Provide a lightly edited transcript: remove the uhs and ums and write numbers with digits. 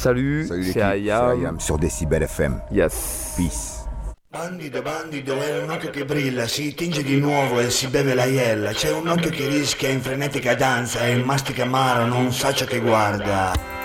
Salut, Salut c'est l'équipe, Ayam. c'est Ayam sur Decibel FM. Yes. Peace. Bandido, bandido, è un occhio che brilla, si tinge di nuovo e si beve la iella. C'è un occhio che rischia in frenetica danza e mastica amaro, non sa ciò che guarda.